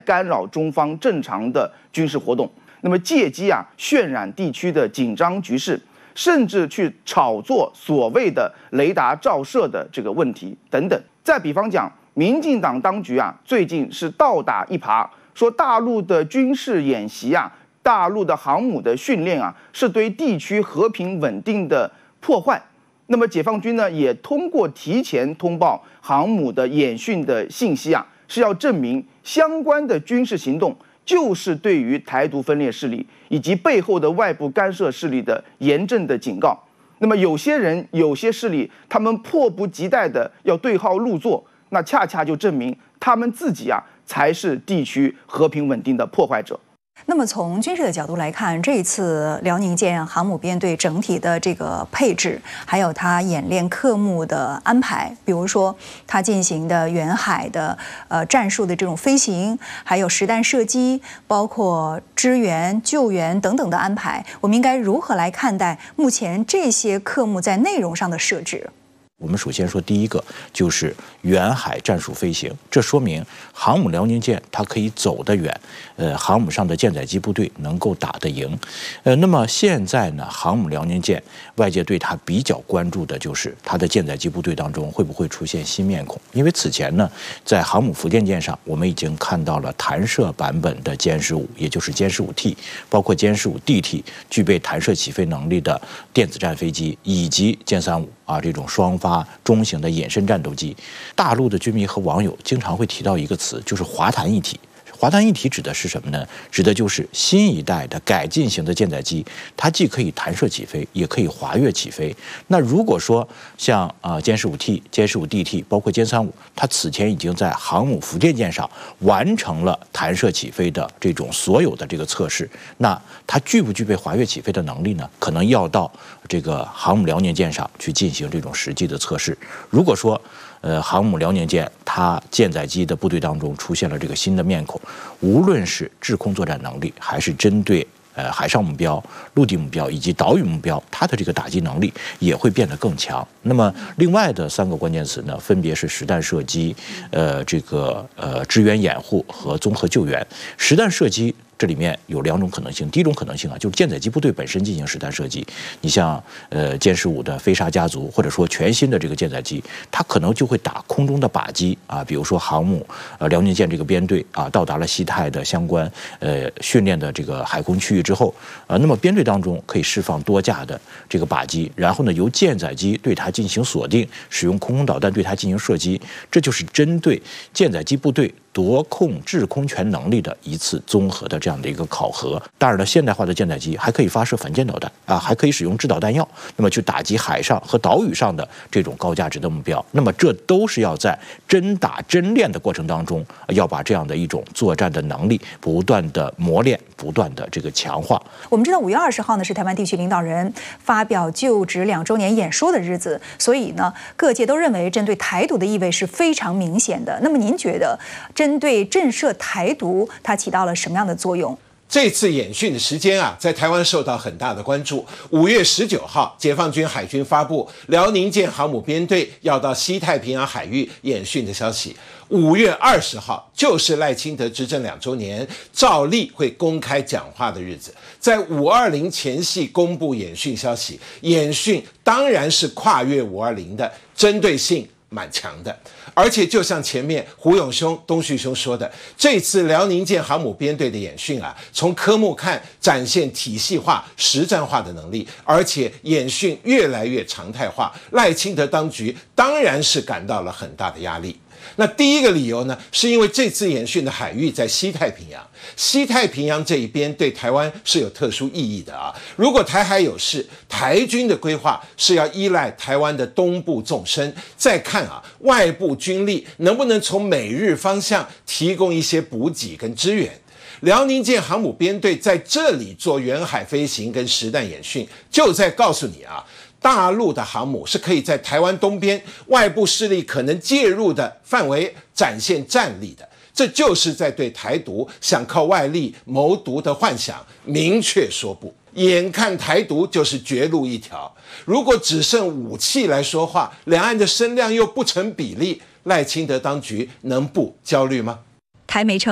干扰中方正常的军事活动，那么借机渲染地区的紧张局势，甚至去炒作所谓的雷达照射的这个问题等等。再比方讲，民进党当局最近是倒打一耙，说大陆的军事演习大陆的航母的训练是对地区和平稳定的破坏。那么解放军呢，也通过提前通报航母的演训的信息是要证明相关的军事行动就是对于台独分裂势力以及背后的外部干涉势力的严正的警告。那么有些人、有些势力，他们迫不及待的要对号入座，那恰恰就证明他们自己才是地区和平稳定的破坏者。 那么从军事的角度来看，这一次辽宁舰航母编队整体的这个配置，还有它演练科目的安排，比如说它进行的远海的战术的这种飞行，还有实弹射击，包括支援、救援等等的安排，我们应该如何来看待目前这些科目在内容上的设置？ 我们首先说第一个就是远海战术飞行，这说明航母辽宁舰它可以走得远，航母上的舰载机部队能够打得赢。那么现在呢，航母辽宁舰外界对它比较关注的就是它的舰载机部队当中会不会出现新面孔，因为此前呢，在航母福建舰上我们已经看到了弹射版本的歼15，也就是歼15 T， 包括歼15 DT 具备弹射起飞能力的电子战飞机，以及歼35这种双发中型的隐身战斗机。大陆的军迷和网友经常会提到一个词，就是滑弹一体。滑弹一体指的是什么呢？指的就是新一代的改进型的舰载机，它既可以弹射起飞，也可以滑跃起飞。那如果说像歼15 T、歼15 DT， 包括歼35，它此前已经在航母福建舰上完成了弹射起飞的这种所有的这个测试，那它具不具备滑跃起飞的能力呢？可能要到这个航母辽宁舰上去进行这种实际的测试。如果说航母辽宁舰它舰载机的部队当中出现了这个新的面孔，无论是制空作战能力，还是针对海上目标、陆地目标以及岛屿目标，它的这个打击能力也会变得更强。那么另外的3个关键词呢，分别是实弹射击、支援掩护和综合救援。实弹射击这里面有2种可能性，第一种可能性就是舰载机部队本身进行实弹射击。你像歼15的飞鲨家族，或者说全新的这个舰载机，它可能就会打空中的靶机比如说航母辽宁舰这个编队到达了西太的相关训练的这个海空区域之后那么编队当中可以释放多架的这个靶机，然后呢由舰载机对它进行锁定，使用空导弹对它进行射击，这就是针对舰载机部队夺控制空权能力的一次综合的这样的一个考核。当然了，现代化的舰载机还可以发射反舰导弹还可以使用制导弹药，那么去打击海上和岛屿上的这种高价值的目标。那么这都是要在真打真练的过程当中，要把这样的一种作战的能力不断的磨练，不断的这个强化。 我们知道5月20号呢是台湾地区领导人发表就职2周年演说的日子，所以呢各界都认为针对台独的意味是非常明显的。那么您觉得针对震慑台独，它起到了什么样的作用？ 这次演训的时间在台湾受到很大的关注。5月19号，解放军海军发布辽宁舰航母编队要到西太平洋海域演训的消息。5月20号就是赖清德执政2周年，照例会公开讲话的日子。在520前夕公布演训消息，演训当然是跨越520的，针对性蛮强的。而且就像前面胡永兄、东旭兄说的，这次辽宁舰航母编队的演训从科目看展现体系化、实战化的能力，而且演训越来越常态化，赖清德当局当然是感到了很大的压力。那第一个理由呢，是因为这次演训的海域在西太平洋，西太平洋这一边对台湾是有特殊意义的如果台海有事，台军的规划是要依赖台湾的东部纵深，再看外部军力能不能从美日方向提供一些补给跟支援。辽宁舰航母编队在这里做远海飞行跟实弹演训，就在告诉你大陆的航母是可以在台湾东边外部势力可能介入的范围展现战力的，这就是在对台独想靠外力谋独的幻想明确说不。眼看台独就是绝路一条，如果只剩武器来说话，两岸的声量又不成比例，赖清德当局能不焦虑吗？ 台媒称，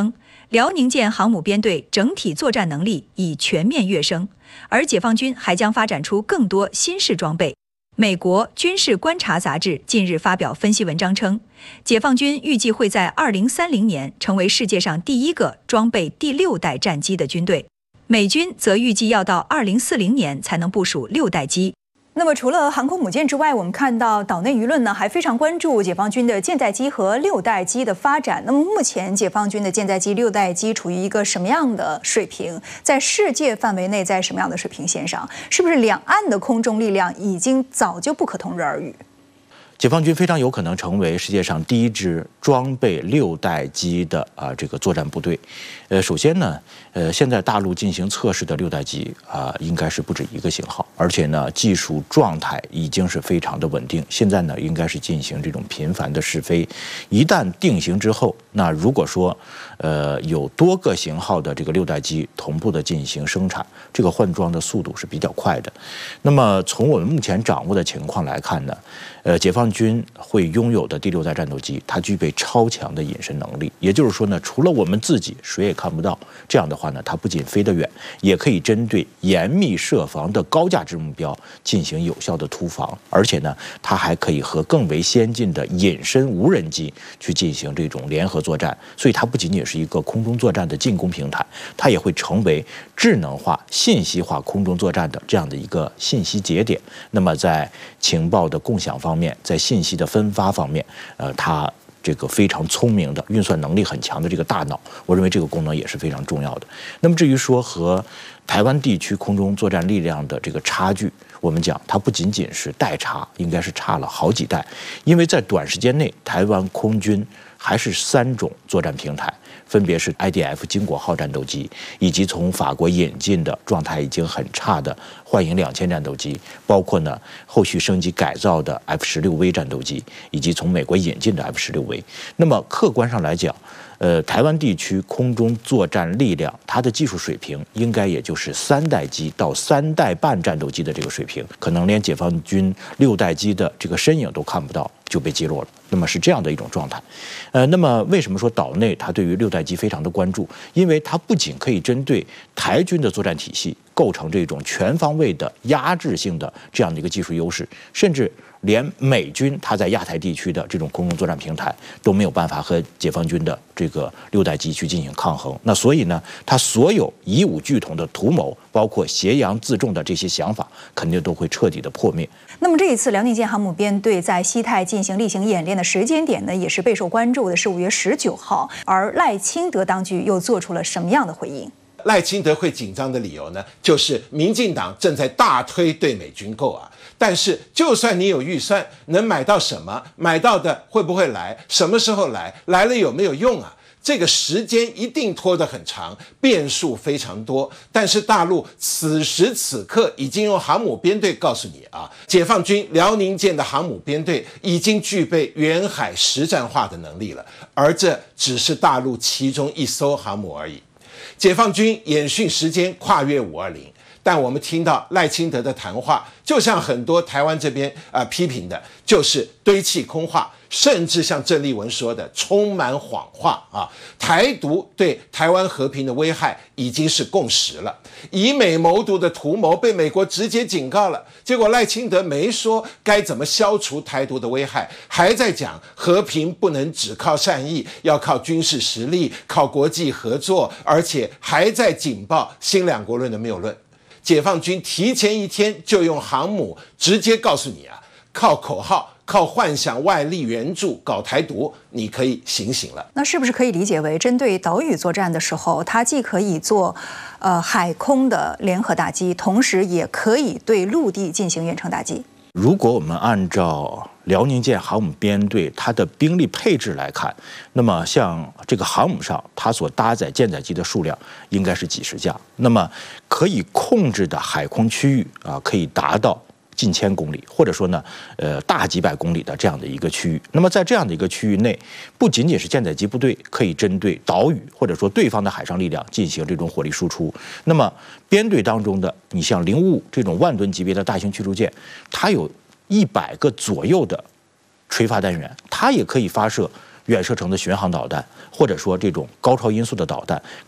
辽宁舰航母编队整体作战能力已全面跃升，而解放军还将发展出更多新式装备。美国《军事观察》杂志近日发表分析文章称，解放军预计会在2030年成为世界上第一个装备第6代战机的军队，美军则预计要到2040年才能部署6代机。那么除了航空母舰之外，我们看到岛内舆论呢还非常关注解放军的舰载机和6代机的发展。那么目前解放军的舰载机、6代机处于一个什么样的水平？在世界范围内，在什么样的水平线上？是不是两岸的空中力量已经早就不可同日而语？ 解放军非常有可能成为世界上第一支装备6代机的这个作战部队。首先呢，现在大陆进行测试的6代机应该是不止一个型号，而且呢，技术状态已经是非常的稳定。现在呢，应该是进行这种频繁的试飞。一旦定型之后，那如果说有多个型号的这个6代机同步的进行生产，这个换装的速度是比较快的。那么从我们目前掌握的情况来看呢，解放军会拥有的第6代战斗机，它具备超强的隐身能力。也就是说呢，除了我们自己，谁也看不到。这样的话呢，它不仅飞得远，也可以针对严密设防的高价值目标进行有效的突防。而且呢，它还可以和更为先进的隐身无人机去进行这种联合作战。所以它不仅仅是一个空中作战的进攻平台，它也会成为智能化、信息化空中作战的这样的一个信息节点。那么在情报的共享方面，在信息的分发方面，它这个非常聪明的、运算能力很强的这个大脑，我认为这个功能也是非常重要的。那么至于说和台湾地区空中作战力量的这个差距，我们讲它不仅仅是代差，应该是差了好几代，因为在短时间内，台湾空军还是3种作战平台。分别是 IDF 经国号战斗机，以及从法国引进的状态已经很差的幻影2000战斗机，包括呢后续升级改造的 F-16V 战斗机，以及从美国引进的 F-16V。那么客观上来讲，台湾地区空中作战力量，它的技术水平应该也就是3代机到3代半战斗机的这个水平，可能连解放军6代机的这个身影都看不到就被击落了。那么是这样的一种状态。那么为什么说岛内它对于6代机非常的关注？因为它不仅可以针对台军的作战体系构成这种全方位的压制性的这样的一个技术优势，甚至连美军它在亚太地区的这种空中作战平台都没有办法和解放军的这个6代机去进行抗衡。那所以呢，它所有以武拒统的图谋，包括挟洋自重的这些想法，肯定都会彻底的破灭。 那么这一次辽宁舰航母编队在西太进行例行演练的时间点呢，也是备受关注的，是5月19号。而赖清德当局又做出了什么样的回应？ 赖清德会紧张的理由呢，就是民进党正在大推对美军购啊。但是就算你有预算，能买到什么？买到的会不会来？什么时候来？来了有没有用啊？这个时间一定拖得很长，变数非常多。但是大陆此时此刻已经用航母编队告诉你啊，解放军辽宁舰的航母编队已经具备远海实战化的能力了，而这只是大陆其中一艘航母而已。解放军演训时间跨越520。但我们听到赖清德的谈话，就像很多台湾这边批评的，就是堆砌空话，甚至像郑丽文说的，充满谎话啊！台独对台湾和平的危害已经是共识了，以美谋独的图谋被美国直接警告了，结果赖清德没说该怎么消除台独的危害，还在讲和平不能只靠善意，要靠军事实力，靠国际合作，而且还在警报新两国论的谬论。解放军提前1天就用航母直接告诉你啊，靠口号、靠幻想外力援助搞台独，你可以醒醒了。 那是不是可以理解为，针对岛屿作战的时候，它既可以做海空的联合打击，同时也可以对陆地进行远程打击？ 如果我们按照辽宁舰航母编队它的兵力配置来看，那么像这个航母上它所搭载舰载机的数量应该是几十架，那么可以控制的海空区域可以达到近1000公里，或者说呢，大几百公里的这样的一个区域。那么在这样的一个区域内，不仅仅是舰载机部队可以针对岛屿或者说对方的海上力量进行这种火力输出，那么编队当中的你像055这种10000吨级别的大型驱逐舰，它有100个左右的垂发单元，它也可以发射远射程的巡航导弹，或者说这种高超音速的导弹，